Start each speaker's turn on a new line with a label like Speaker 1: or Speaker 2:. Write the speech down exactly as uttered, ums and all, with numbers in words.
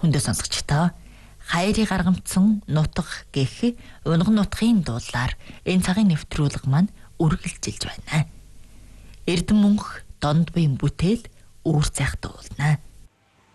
Speaker 1: Хүндээ сонсогчдоо хайрыг гаргамтсан нутаг гэх унган нутгийн дуулаар энэ цагийн нэвтрүүлэг маань үргэлжилж байна. Эрдэм мөнх донд буян бүтээл үүр цайх дуулна.